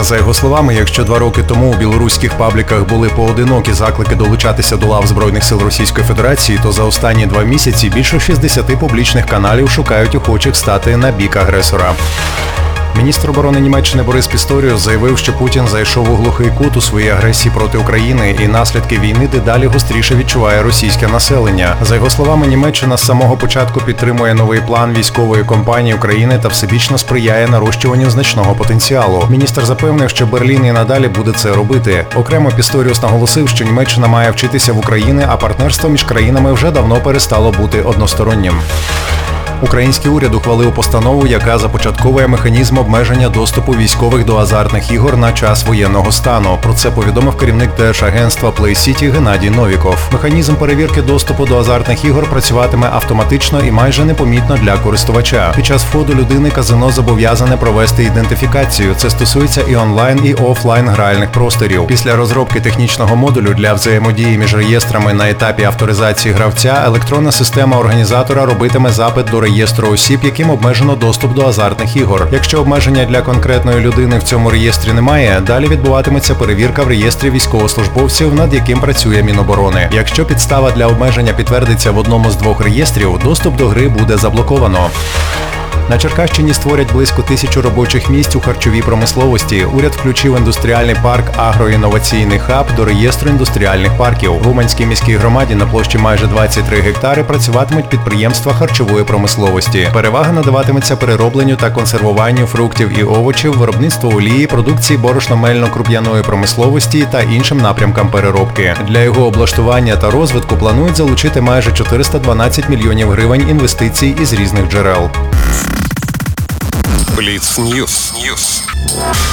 За його словами, якщо 2 роки тому у білоруських пабліках були поодинокі заклики долучатися до лав Збройних сил Російської Федерації, то за останні 2 місяці більше 60 публічних каналів шукають охочих стати на бік агресора. Міністр оборони Німеччини Борис Пісторіус заявив, що Путін зайшов у глухий кут у своїй агресії проти України і наслідки війни дедалі гостріше відчуває російське населення. За його словами, Німеччина з самого початку підтримує новий план військової кампанії України та всебічно сприяє нарощуванню значного потенціалу. Міністр запевнив, що Берлін і надалі буде це робити. Окремо Пісторіус наголосив, що Німеччина має вчитися в Україні, а партнерство між країнами вже давно перестало бути одностороннім. Український уряд ухвалив постанову, яка започатковує механізм обмеження доступу військових до азартних ігор на час воєнного стану. Про це повідомив керівник Держагентства Play City Геннадій Новіков. Механізм перевірки доступу до азартних ігор працюватиме автоматично і майже непомітно для користувача. Під час входу людини казино зобов'язане провести ідентифікацію. Це стосується і онлайн, і офлайн гральних просторів. Після розробки технічного модулю для взаємодії між реєстрами на етапі авторизації гравця, електронна система організатора робитиме запит до реєстру осіб, яким обмежено доступ до азартних ігор. Якщо обмеження для конкретної людини в цьому реєстрі немає, далі відбуватиметься перевірка в реєстрі військовослужбовців, над яким працює Міноборони. Якщо підстава для обмеження підтвердиться в одному з 2 реєстрів, доступ до гри буде заблоковано. На Черкащині створять близько 1000 робочих місць у харчовій промисловості. Уряд включив індустріальний парк «Агроінноваційний хаб» до реєстру індустріальних парків. В Уманській міській громаді на площі майже 23 гектари працюватимуть підприємства харчової промисловості. Перевага надаватиметься переробленню та консервуванню фруктів і овочів, виробництву олії, продукції борошно-мельно-круп'яної промисловості та іншим напрямкам переробки. Для його облаштування та розвитку планують залучити майже 412 мільйонів гривень інвестицій із різних джерел. Бліц Ньюс.